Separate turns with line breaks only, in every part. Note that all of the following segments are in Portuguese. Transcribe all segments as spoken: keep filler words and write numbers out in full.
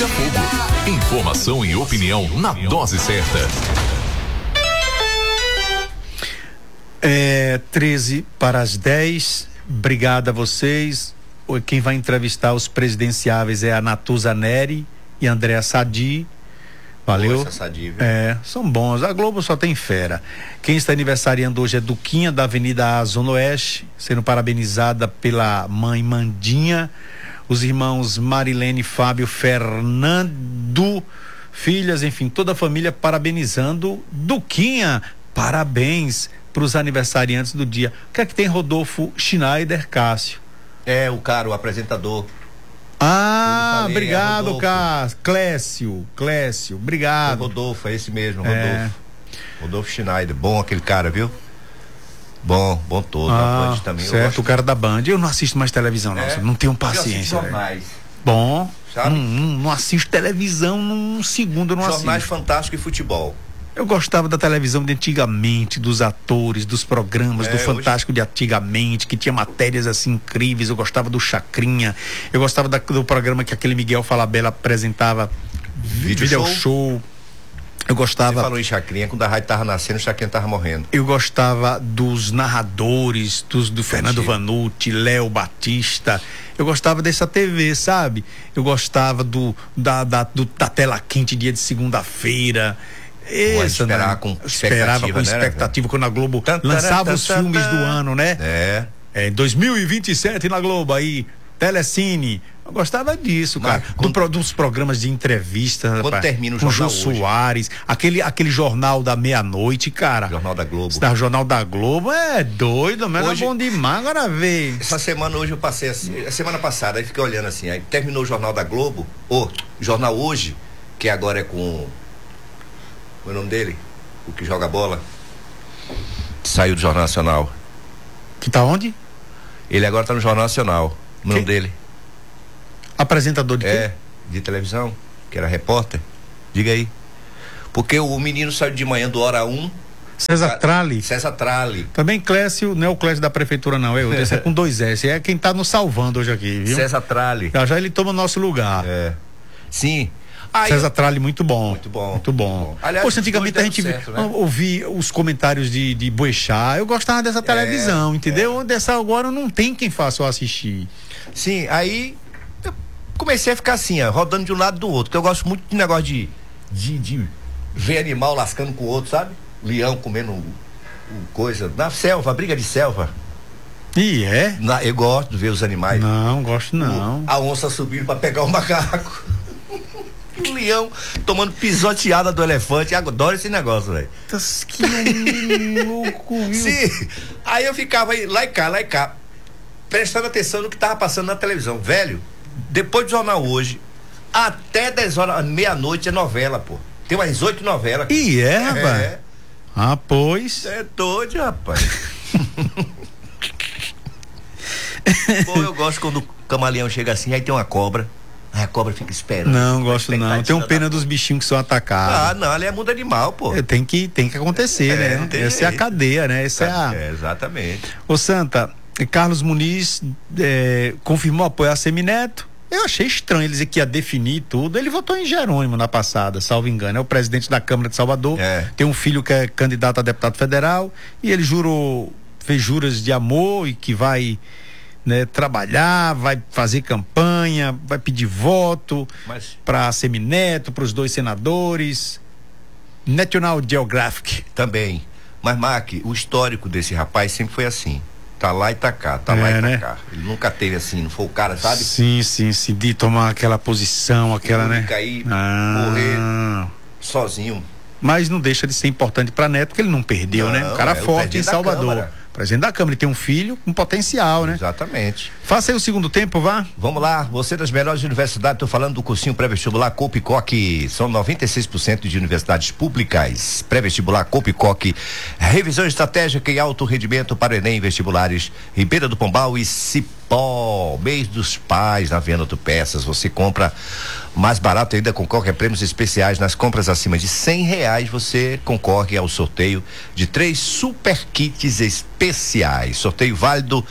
Pega Fogo. Informação e opinião na dose certa.
É treze para as dez. Obrigado a vocês. Quem vai entrevistar os presidenciáveis é a Natuza Neri e Andréa Sadi. Valeu.
Nossa, Sadi,
é, são bons. A Globo só tem fera. Quem está aniversariando hoje é Duquinha, da Avenida A, Zona Oeste, sendo parabenizada pela mãe Mandinha. Os irmãos Marilene, Fábio, Fernando, filhas, enfim, toda a família parabenizando Duquinha. Parabéns para os aniversariantes do dia. O que é que tem Rodolfo Schneider, Cássio?
É, o cara, o apresentador.
Ah,
falei,
obrigado,
é
Cássio. Clécio, Clécio, obrigado.
É Rodolfo, é esse mesmo, Rodolfo.
É.
Rodolfo Schneider, bom aquele cara, viu? Bom, bom todo.
Ah,
a Band também.
certo,
gosto...
o cara da Band. Eu não assisto mais televisão, não.
É.
Não tenho
Eu
paciência.
assisto jornais.
Bom,
sabe?
Não, não, não assisto televisão num segundo, eu não
Jornais
assisto.
Fantástico e Futebol.
Eu gostava da televisão de antigamente, dos atores, dos programas,
É,
do Fantástico
hoje...
de antigamente, que tinha matérias assim incríveis. Eu gostava do Chacrinha, eu gostava da, do programa que aquele Miguel Falabella apresentava,
Vídeo
Video
show.
show. Eu gostava.
Você falou em Chacrinha, quando a rádio tava nascendo, o Chacrinha tava morrendo.
Eu gostava dos narradores, dos, do Fernando
Antigo.
Vanucci, Léo Batista. Eu gostava dessa T V, sabe? Eu gostava do da, da, do, da tela quente dia de segunda-feira. Essa,
esperar
né?
com
Esperava com
expectativa, né,
expectativa, quando a Globo
Tan, tan,
lançava
tan,
os
tan,
filmes
tan.
do ano, né?
É.
É, em dois mil e vinte e sete na Globo aí, Telecine. Eu gostava disso,
Mas,
cara.
quando,
Do, pro- dos programas de entrevista.
Quando
rapaz,
termina o
com
jornal
Jô
hoje.
Soares, aquele, aquele jornal da meia-noite, cara.
Jornal da Globo.
Esse da Jornal da Globo é doido, mas
Hoje-
é bom demais, agora vê.
Essa semana hoje eu passei assim, a semana passada, aí fiquei olhando assim, aí terminou o Jornal da Globo, ou Jornal Hoje, que agora é com qual é o nome dele? O que joga bola. Saiu do Jornal Nacional.
Que tá onde?
Ele agora tá no Jornal Nacional. O nome
Quem?
dele.
Apresentador de quê?
É, de televisão, que era repórter. Diga aí. Porque o menino saiu de manhã do Hora um.
César Tralli.
César Tralli.
Também Clécio, não é o Clécio da prefeitura não, é outro, esse é com dois S, é quem tá nos salvando hoje aqui, viu?
César Tralli.
Já já ele toma o nosso lugar.
É. Sim. Aí
César Tralli, muito bom.
Muito bom.
Muito bom.
Muito bom. Aliás,
Poxa, antigamente a
dois
gente
deram certo, né?
ouvia os comentários de, de Boechat. Eu gostava dessa televisão, entendeu? Dessa agora não tem quem faça eu assistir.
Sim, aí eu comecei a ficar assim, ó, rodando de um lado do outro, porque eu gosto muito de negócio de, de, de ver animal lascando com o outro, sabe? Leão comendo um, um coisa, na selva, briga de selva.
E é?
Na, eu gosto de ver os animais.
Não, gosto não.
O, a onça subindo pra pegar o macaco. O leão tomando pisoteada do elefante. Eu adoro esse negócio, velho.
Que louco, viu?
Sim. Aí eu ficava aí, lá e cá, lá e cá, prestando atenção no que tava passando na televisão. Velho, depois do Jornal Hoje, até dez horas, meia-noite é novela, pô. Tem umas oito novelas.
E é, rapaz?
É.
Ah, pois.
É doido, rapaz. Pô, eu gosto quando o camaleão chega assim, aí tem uma cobra. Aí a cobra fica esperando.
Não, gosto não. Tenho pena
da...
dos bichinhos que são atacados.
Ah, não, ali é mundo animal, pô.
É, tem que, tem que acontecer,
É,
né?
não tem
Essa é a
jeito.
cadeia, né? Essa é a...
É, exatamente.
Ô Santa, Carlos Muniz é, confirmou apoio a Semineto. Eu achei estranho ele dizer que ia definir tudo. Ele votou em Jerônimo na passada, salvo engano. É o presidente da Câmara de Salvador.
É.
Tem um filho que é candidato a deputado federal. E ele jurou, fez juras de amor e que vai, né, trabalhar, vai fazer campanha, vai pedir voto
Mas...
para Semineto, para os dois senadores. National Geographic.
Também. Mas, Mac, o histórico desse rapaz sempre foi assim. Tá lá e tá cá, tá
É,
lá e tá
né?
cá. Ele nunca teve assim, não foi o cara, sabe?
Sim, sim, sim, de tomar aquela posição, aquela, né?
Cair,
Ah.
morrer sozinho.
Mas não deixa de ser importante para Neto, porque ele não perdeu,
Não,
né? Um cara
é o
forte em
presidente da
Salvador.
Câmara.
Presidente da Câmara, ele tem um filho com potencial, né?
Exatamente.
Faça aí o segundo tempo, vá.
Vamos lá, você das melhores universidades, estou falando do cursinho pré-vestibular Copicoque, são noventa e seis por cento de universidades públicas, pré-vestibular Copicoque, revisão estratégica e alto rendimento para Enem, vestibulares Ribeira do Pombal e Cipó, mês dos pais na Venda Autopeças, você compra mais barato ainda, concorre a prêmios especiais nas compras acima de cem reais, você concorre ao sorteio de três super kits especiais, sorteio válido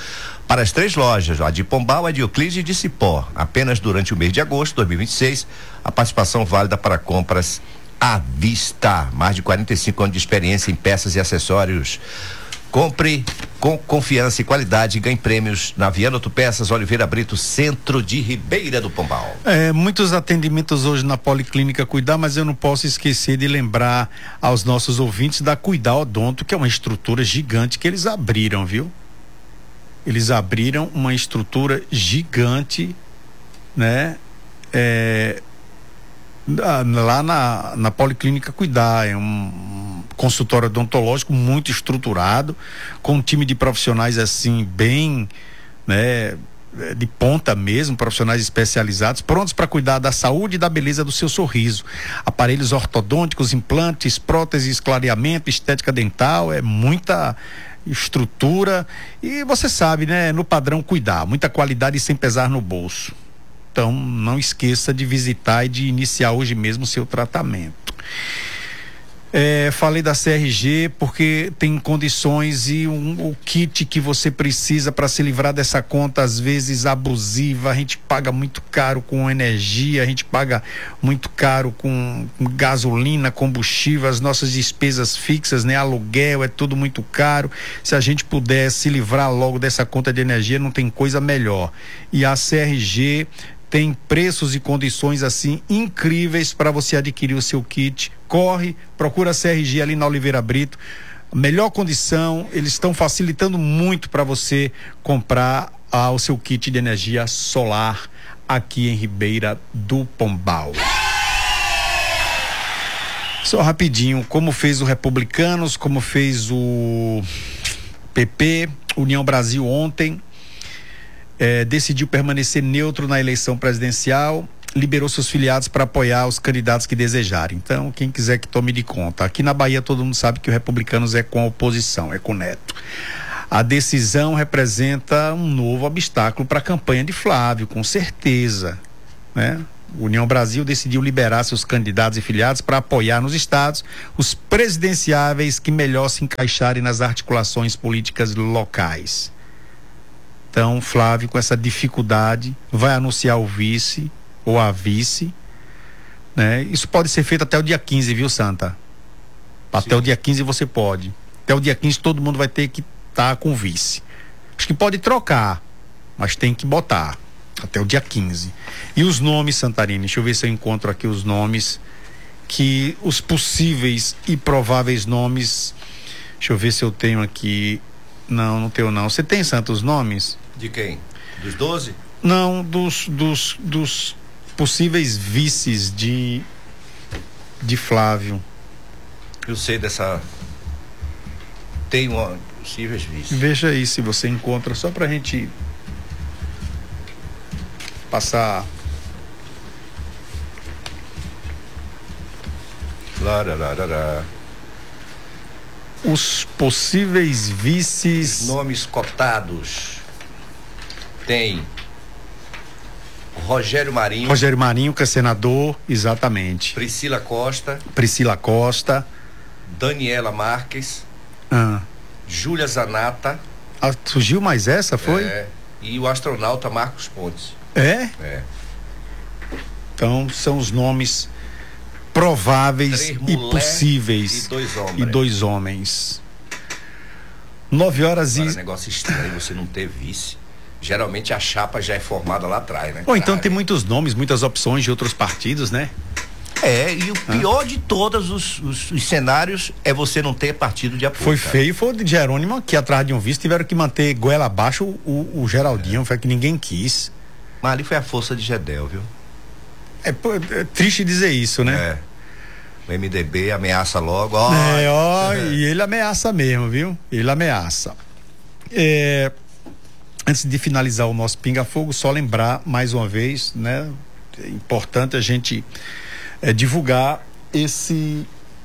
para as três lojas, a de Pombal, a de Euclides e de Cipó. Apenas durante o mês de agosto de dois mil e vinte e seis, a participação válida para compras à vista. Mais de quarenta e cinco anos de experiência em peças e acessórios. Compre com confiança e qualidade e ganhe prêmios na Viana Autopeças, Oliveira Brito, centro de Ribeira do Pombal.
É, muitos atendimentos hoje na Policlínica Cuidar, mas eu não posso esquecer de lembrar aos nossos ouvintes da Cuidar Odonto, que é uma estrutura gigante que eles abriram, viu? Eles abriram uma estrutura gigante, né? É, lá na, na Policlínica Cuidar, é um consultório odontológico muito estruturado, com um time de profissionais assim, bem, né, de ponta mesmo, profissionais especializados, prontos para cuidar da saúde e da beleza do seu sorriso. Aparelhos ortodônticos, implantes, próteses, clareamento, estética dental, é muita estrutura e você sabe, né, no padrão Cuidar, muita qualidade sem pesar no bolso. Então, não esqueça de visitar e de iniciar hoje mesmo o seu tratamento. É, falei da C R G porque tem condições e um, o kit que você precisa para se livrar dessa conta às vezes abusiva. A gente paga muito caro com energia, a gente paga muito caro com, com gasolina, combustível, as nossas despesas fixas, né? Aluguel, é tudo muito caro. Se a gente puder se livrar logo dessa conta de energia, não tem coisa melhor. E a C R G tem preços e condições assim incríveis para você adquirir o seu kit. Corre, procura a C R G ali na Oliveira Brito. Melhor condição, eles estão facilitando muito para você comprar ah, o seu kit de energia solar aqui em Ribeira do Pombal. Só rapidinho, como fez o Republicanos, como fez o P P, União Brasil ontem, É, decidiu permanecer neutro na eleição presidencial, liberou seus filiados para apoiar os candidatos que desejarem. Então, quem quiser que tome de conta. Aqui na Bahia todo mundo sabe que o Republicanos é com a oposição, é com o Neto. A decisão representa um novo obstáculo para a campanha de Flávio, com certeza, né? União Brasil decidiu liberar seus candidatos e filiados para apoiar nos estados os presidenciáveis que melhor se encaixarem nas articulações políticas locais. Então, Flávio, com essa dificuldade, vai anunciar o vice ou a vice, né? Isso pode ser feito até o dia quinze, viu, Santa? Até Sim. o dia quinze você pode. Até o dia quinze todo mundo vai ter que estar tá com o vice. Acho que pode trocar, mas tem que botar até o dia quinze. E os nomes, Santarine, deixa eu ver se eu encontro aqui os nomes, que os possíveis e prováveis nomes, deixa eu ver se eu tenho aqui. Não, não tenho não. Você tem, Santa, os nomes?
De quem? Dos doze?
Não, dos, dos, dos possíveis vices de, de Flávio.
Eu sei dessa... Tem uma possíveis vices.
Veja aí se você encontra, só pra gente passar...
Larararara.
Os possíveis vices.
Os nomes cotados. Tem Rogério Marinho.
Rogério Marinho, que é senador, exatamente.
Priscila Costa.
Priscila Costa.
Daniela Marques.
Ah.
Júlia Zanata.
Ah, surgiu mais essa, foi?
É. E o astronauta Marcos Pontes.
É?
É.
Então, são os nomes prováveis e possíveis.
E dois homens.
E dois homens. Nove horas
Agora,
e...
negócio estranho você não ter vice. Geralmente a chapa já é formada lá atrás, né?
Ou então tem muitos nomes, muitas opções de outros partidos, né?
É, e o pior ah. de todos os, os, os cenários é você não ter partido de apoio.
Foi
cara.
feio, foi o de Jerônimo, que atrás de um vice tiveram que manter goela abaixo o, o Geraldinho, é. foi que ninguém quis.
Mas ali foi a força de Gedel, viu?
É, é triste dizer isso, né?
É. O M D B ameaça logo, ó.
É, ó, é. E ele ameaça mesmo, viu? Ele ameaça. É, antes de finalizar o nosso Pinga Fogo, só lembrar mais uma vez, né? É importante a gente é, divulgar esse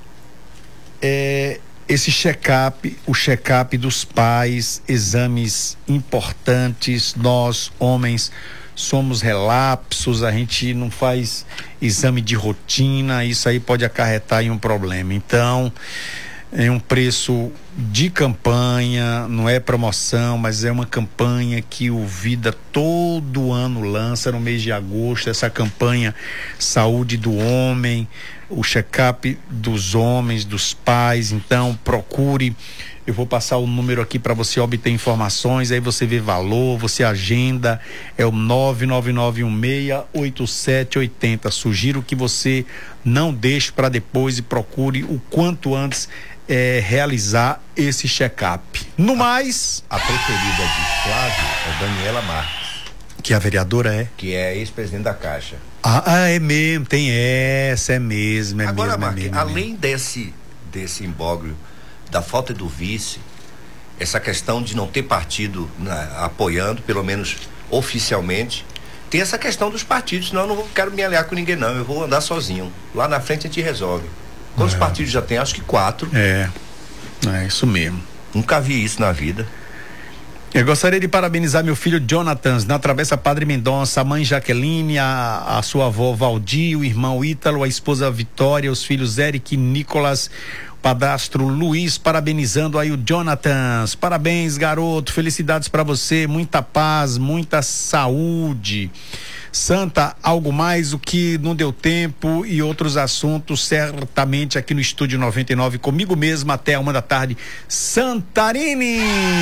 é, esse check-up, o check-up dos pais, exames importantes. Nós, homens, somos relapsos, a gente não faz exame de rotina, isso aí pode acarretar em um problema. Então, em um preço de campanha, não é promoção, mas é uma campanha que o Vida todo ano lança no mês de agosto, essa campanha Saúde do Homem, o check-up dos homens, dos pais. Então procure, eu vou passar o número aqui para você obter informações, aí você vê valor, você agenda, é o nove nove nove um seis oito sete oito zero. Sugiro que você não deixe para depois e procure o quanto antes é, realizar esse check-up. No
a,
mais,
a preferida de Flávio é Daniela Marques,
que a vereadora é
que é ex-presidente da Caixa.
Ah, ah, é mesmo, tem essa, é mesmo, é
Agora,
mesmo,
Marques,
é mesmo,
além
é mesmo.
desse desse imbróglio da falta do vice, essa questão de não ter partido na, apoiando, pelo menos oficialmente, tem essa questão dos partidos. Senão eu não quero me aliar com ninguém, não, eu vou andar sozinho, lá na frente a gente resolve. Quantos é. partidos já tem? Acho que quatro.
É, é isso mesmo.
Nunca vi isso na vida.
Eu gostaria de parabenizar meu filho Jonathan, na Travessa Padre Mendonça, a mãe Jaqueline, a, a sua avó Valdir, o irmão Ítalo, a esposa Vitória, os filhos Eric, Nicolas, o padrasto Luiz, parabenizando aí o Jonathan. Parabéns, garoto, felicidades para você, muita paz, muita saúde. Santa, algo mais, o que não deu tempo e outros assuntos certamente aqui no Estúdio noventa e nove comigo mesmo até uma da tarde. Santarini!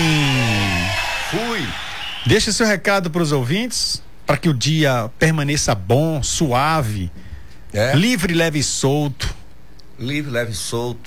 Fui!
Deixa seu recado para os ouvintes, para que o dia permaneça bom, suave,
é.
livre, leve e solto.
Livre, leve e solto.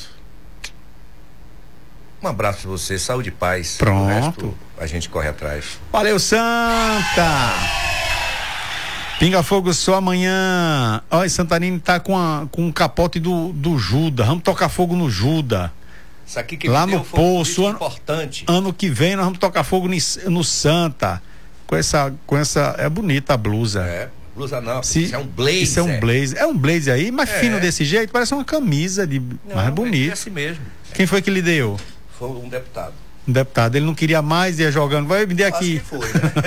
Um abraço pra você, saúde e paz.
Pronto.
O resto, a gente corre atrás.
Valeu, Santa! Pinga Fogo só amanhã. Olha, Santarini tá com, a, com um capote do, do Juda. Vamos tocar fogo no Juda.
Isso aqui que
lá no Poço.
Ano, importante.
Ano que vem nós vamos tocar fogo no, no Santa. Com essa, com essa. É bonita a blusa.
É, blusa não.
Se,
isso é um blazer.
Isso é um blazer. É um blazer aí, mas
é.
fino desse jeito, parece uma camisa de.
Não,
mas é bonito.
É assim mesmo.
Quem foi que lhe deu?
Foi um deputado.
Um deputado, ele não queria mais, ia jogando, vai me dar aqui.
Acho que foi, né?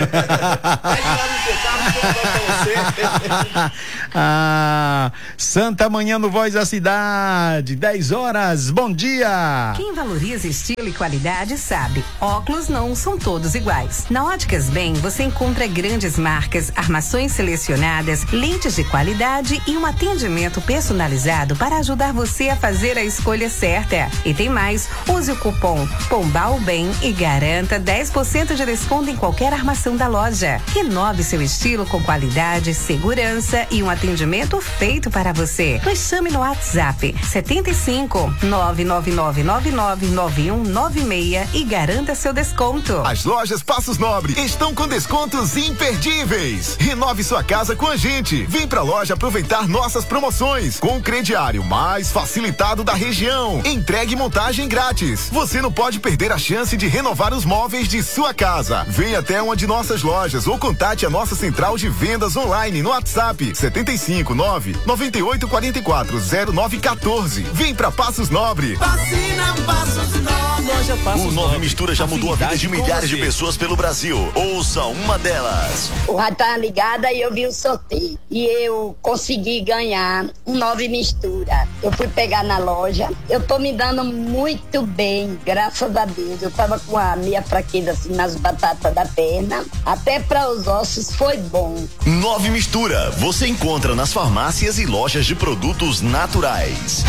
Ah, Santa Manhã no Voz da Cidade, dez horas, bom dia!
Quem valoriza estilo e qualidade sabe, óculos não são todos iguais. Na Óticas Bem, você encontra grandes marcas, armações selecionadas, lentes de qualidade e um atendimento personalizado para ajudar você a fazer a escolha certa. E tem mais, use o cupom Pombal Bem e garanta dez por cento de desconto em qualquer armação da loja. Renove seu estilo com qualidade, segurança e um atendimento feito para você. Nos chame no WhatsApp setenta e cinco, nove nove nove nove nove nove um nove seis e garanta seu desconto.
As lojas Passos Nobre estão com descontos imperdíveis. Renove sua casa com a gente. Vem pra loja aproveitar nossas promoções com o crediário mais facilitado da região. Entregue e montagem grátis. Você não pode perder a chance de renovar os móveis de sua casa. Venha até uma de nossas lojas ou contate a nossa central de vendas online no WhatsApp setenta e cinco, nove nove oito quatro quatro zero nove um quatro. Vem pra Passos Nobre.
Vacina Passos Nobre. Loja Passos
O Nove Mistura já mudou a vida de milhares de pessoas pelo Brasil. Ouça uma delas.
O rádio tá ligada e eu vi o sorteio. E eu consegui ganhar um Nove Mistura. Eu fui pegar na loja. Eu tô me dando muito bem, graças a Deus. Eu tava com a minha fraqueza assim nas batatas da perna. Até para os ossos foi bom.
Nove Mistura. Você encontra nas farmácias e lojas de produtos naturais.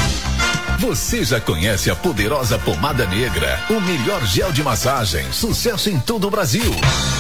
Você já conhece a poderosa pomada negra? O melhor gel de massagem, sucesso em todo o Brasil.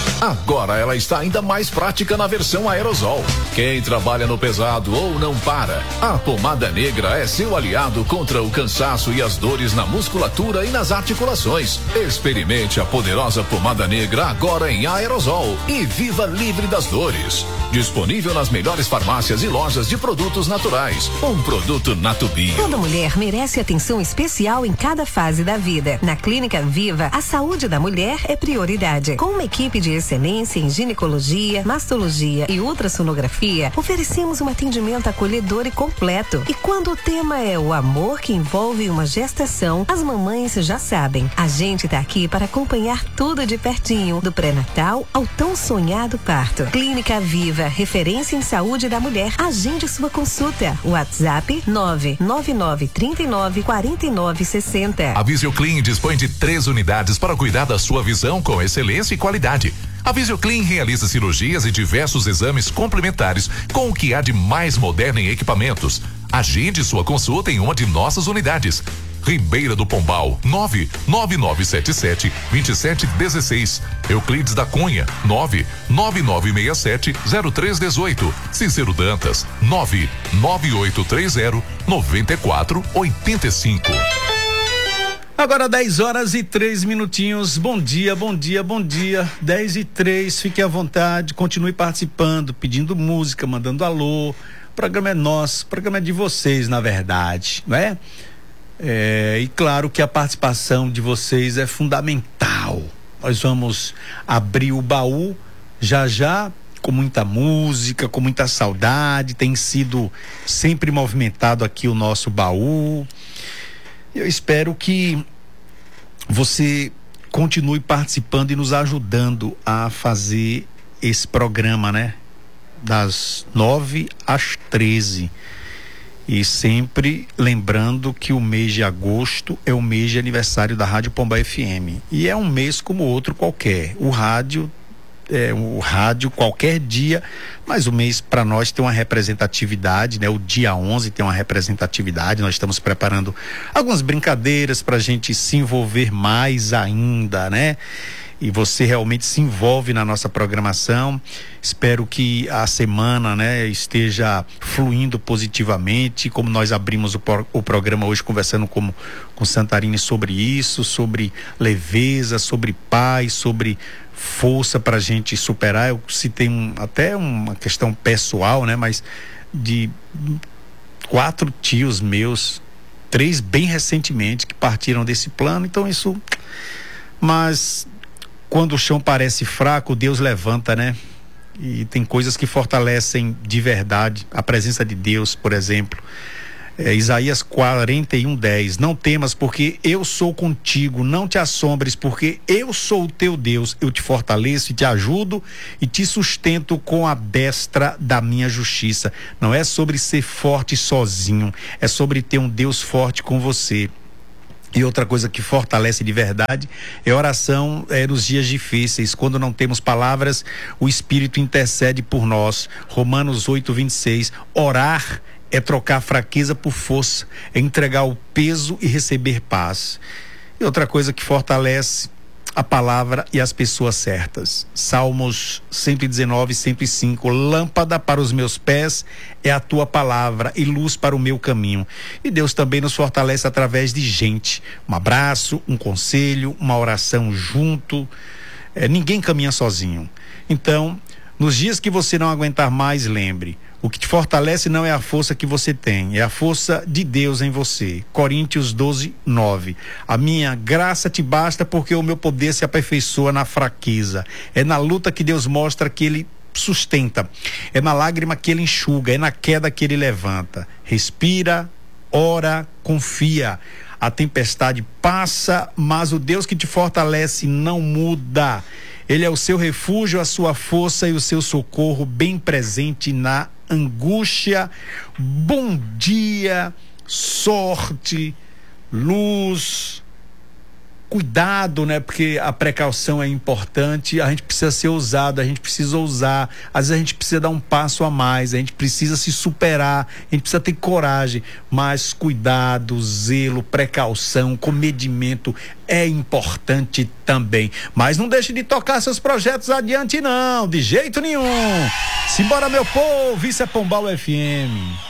Agora ela está ainda mais prática na versão aerosol. Quem trabalha no pesado ou não para, a pomada negra é seu aliado contra o cansaço e as dores na musculatura e nas articulações. Experimente a poderosa pomada negra agora em aerosol e viva livre das dores. Disponível nas melhores farmácias e lojas de produtos naturais. Um produto Natubio.
Toda mulher merece atenção especial em cada fase da vida. Na Clínica Viva, a saúde da mulher é prioridade. Com uma equipe de excelência excelência em ginecologia, mastologia e ultrassonografia, oferecemos um atendimento acolhedor e completo. E quando o tema é o amor que envolve uma gestação, as mamães já sabem. A gente tá aqui para acompanhar tudo de pertinho, do pré-natal ao tão sonhado parto. Clínica Viva, referência em saúde da mulher. Agende sua consulta. WhatsApp nove nove nove três nove quatro nove seis zero.
A Visioclean dispõe de três unidades para cuidar da sua visão com excelência e qualidade. A Visioclean realiza cirurgias e diversos exames complementares com o que há de mais moderno em equipamentos. Agende sua consulta em uma de nossas unidades. Ribeira do Pombal, nove nove nove sete sete dois sete um seis. Euclides da Cunha, nove nove nove seis sete zero três um oito. Cícero Dantas, nove nove oito três zero nove quatro oito cinco.
Agora dez horas e três minutinhos. Bom dia, bom dia, bom dia. dez e três, fique à vontade, continue participando, pedindo música, mandando alô. O programa é nosso, o programa é de vocês, na verdade, não é? É, e claro que a participação de vocês é fundamental. Nós vamos abrir o baú já já, com muita música, com muita saudade. Tem sido sempre movimentado aqui o nosso baú. Eu espero que você continue participando e nos ajudando a fazer esse programa, né? Das nove às treze. E sempre lembrando que o mês de agosto é o mês de aniversário da Rádio Pombal F M. E é um mês como outro qualquer. O rádio é o rádio qualquer dia, mas o mês para nós tem uma representatividade, né? O dia onze tem uma representatividade. Nós estamos preparando algumas brincadeiras para a gente se envolver mais ainda, né? E você realmente se envolve na nossa programação. Espero que a semana, né, esteja fluindo positivamente, como nós abrimos o, o programa hoje conversando com, com Santarine sobre isso, sobre leveza, sobre paz, sobre força para a gente superar. Eu citei um, até uma questão pessoal, né, mas de quatro tios meus, três bem recentemente, que partiram desse plano. Então isso, mas quando o chão parece fraco, Deus levanta, né? E tem coisas que fortalecem de verdade. A presença de Deus, por exemplo. É, Isaías quarenta e um, dez. Não temas, porque eu sou contigo. Não te assombres, porque eu sou o teu Deus. Eu te fortaleço e te ajudo e te sustento com a destra da minha justiça. Não é sobre ser forte sozinho. É sobre ter um Deus forte com você. E outra coisa que fortalece de verdade é oração é, nos dias difíceis. Quando não temos palavras, o Espírito intercede por nós. Romanos oito, vinte e seis. Orar é trocar fraqueza por força, é entregar o peso e receber paz. E outra coisa que fortalece a palavra e as pessoas certas. Salmos cento e dezenove, cento e cinco. Lâmpada para os meus pés é a tua palavra e luz para o meu caminho. E Deus também nos fortalece através de gente. Um abraço, um conselho, uma oração junto. É, ninguém caminha sozinho. Então, nos dias que você não aguentar mais, lembre: o que te fortalece não é a força que você tem, é a força de Deus em você. Coríntios doze, nove. A minha graça te basta, porque o meu poder se aperfeiçoa na fraqueza. É na luta que Deus mostra que Ele sustenta. É na lágrima que Ele enxuga. É na queda que Ele levanta. Respira, ora, confia. A tempestade passa, mas o Deus que te fortalece não muda. Ele é o seu refúgio, a sua força e o seu socorro, bem presente na angústia. Bom dia, sorte, luz, cuidado, né? Porque a precaução é importante. A gente precisa ser ousado, a gente precisa ousar. Às vezes a gente precisa dar um passo a mais, a gente precisa se superar, a gente precisa ter coragem. Mas cuidado, zelo, precaução, comedimento é importante também. Mas não deixe de tocar seus projetos adiante, não, de jeito nenhum. Simbora, meu povo, isso é Pombal F M.